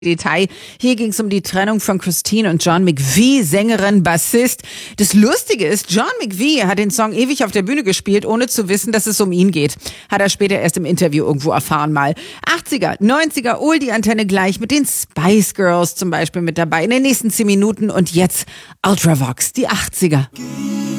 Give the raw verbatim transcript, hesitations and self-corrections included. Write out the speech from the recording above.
Detail. Hier ging es um die Trennung von Christine und John McVie, Sängerin, Bassist. Das Lustige ist, John McVie hat den Song ewig auf der Bühne gespielt, ohne zu wissen, dass es um ihn geht. Hat er später erst im Interview irgendwo erfahren mal. achtziger, neunziger, Oldie-Antenne gleich mit den Spice Girls zum Beispiel mit dabei in den nächsten zehn Minuten und jetzt Ultravox, die achtziger.